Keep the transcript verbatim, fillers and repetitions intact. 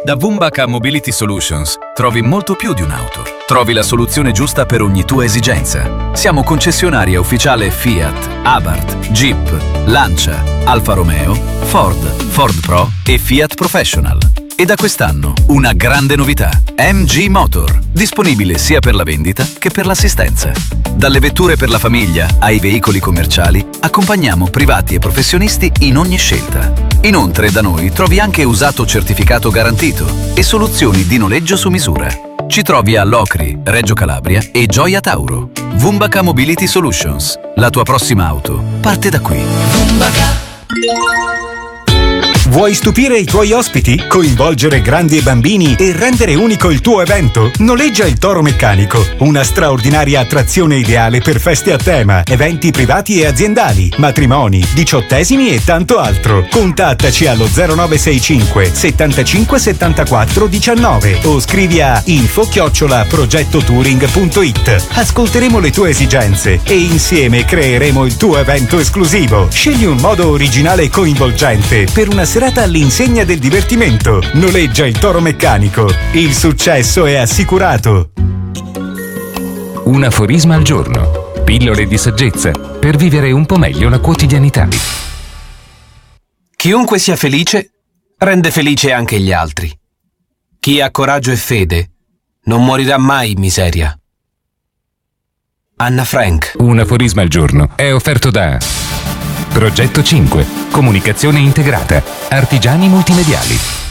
Da Vumbaca Mobility Solutions trovi molto più di un'auto. Trovi la soluzione giusta per ogni tua esigenza. Siamo concessionaria ufficiale Fiat, Abarth, Jeep, Lancia, Alfa Romeo, Ford, Ford Pro e Fiat Professional. E da quest'anno una grande novità: M G Motor, disponibile sia per la vendita che per l'assistenza. Dalle vetture per la famiglia ai veicoli commerciali, accompagniamo privati e professionisti in ogni scelta. Inoltre da noi trovi anche usato certificato garantito e soluzioni di noleggio su misura. Ci trovi a Locri, Reggio Calabria e Gioia Tauro. Vumbaca Mobility Solutions. La tua prossima auto parte da qui. Vumbaca. Vuoi stupire i tuoi ospiti? Coinvolgere grandi e bambini e rendere unico il tuo evento? Noleggia il Toro Meccanico, una straordinaria attrazione ideale per feste a tema, eventi privati e aziendali, matrimoni, diciottesimi e tanto altro. Contattaci allo zero nove sei cinque settantacinque settantaquattro diciannove o scrivi a info chiocciola progettotouring punto it. Ascolteremo le tue esigenze e insieme creeremo il tuo evento esclusivo. Scegli un modo originale e coinvolgente per una serata all'insegna del divertimento. Noleggia il Toro Meccanico. Il successo è assicurato. Un aforisma al giorno. Pillole di saggezza per vivere un po' meglio la quotidianità. Chiunque sia felice rende felice anche gli altri. Chi ha coraggio e fede non morirà mai in miseria. Anna Frank. Un aforisma al giorno è offerto da Progetto cinque, comunicazione integrata, Artigiani Multimediali.